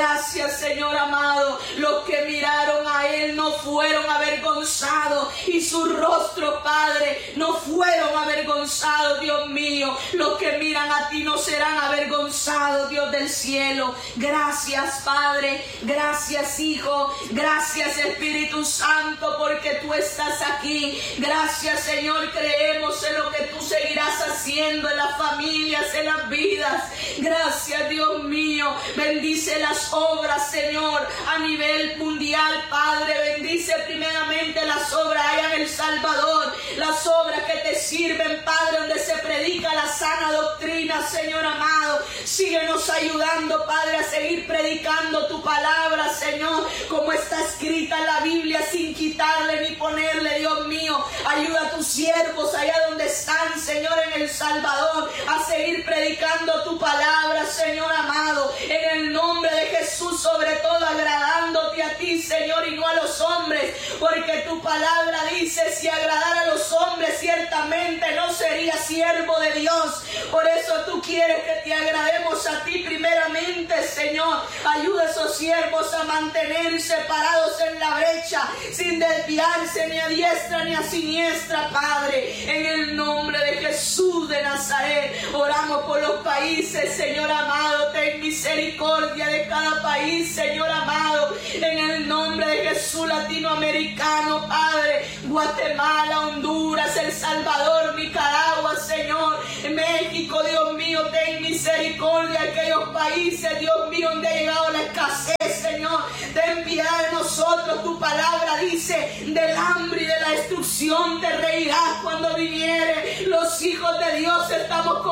Gracias, Señor amado. Los que miraron a Él no fueron avergonzados, y su rostro, Padre, no fueron avergonzados, Dios mío. Los que miran a ti no serán avergonzados, Dios del cielo. Gracias, Padre. Gracias, Hijo. Gracias, Espíritu Santo, porque tú estás aquí. Gracias, Señor. Creemos en lo que tú seguirás haciendo en las familias, en las vidas. Gracias, Dios mío. Bendice las obras, Señor, a nivel mundial, Padre. Bendice primeramente las obras allá en El Salvador, las obras que te sirven, Padre, donde se predica la sana doctrina, Señor amado. Síguenos ayudando, Padre, a seguir predicando tu palabra, Señor, como está escrita en la Biblia, sin quitarle ni ponerle, Dios mío. Ayuda a tus siervos allá donde están, Señor, en El Salvador, a seguir predicando tu palabra, Señor amado, en el nombre de Jesús, sobre todo agradándote a ti, Señor, y no a los hombres, porque tu palabra dice: si agradara a los hombres, ciertamente no sería siervo de Dios. Por eso tú quieres que te agrademos a ti primeramente, Señor. Ayuda a esos siervos a mantenerse parados en la brecha, sin desviarse ni a diestra ni a siniestra, Padre. En el nombre de Jesús de Nazaret, oramos por los países, Señor amado. Ten misericordia de cada país, Señor amado. En el nombre de Jesús, latinoamericano, Padre. Guatemala, Honduras, El Salvador, Nicaragua, Señor. México, Dios mío, ten misericordia de aquellos países, Dios mío, donde ha llegado la escasez, Señor. Ten piedad de nosotros. Tu palabra dice: del hambre y de la destrucción te reirás cuando viniere. Los hijos de Dios estamos